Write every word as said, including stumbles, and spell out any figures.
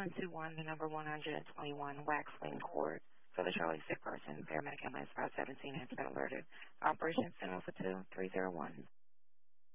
one two one, the number one twenty-one Waxwing Court. For the Charlie sick person, paramedic ambulance five seventeen has been alerted. Operation Sentinel for two three zero one.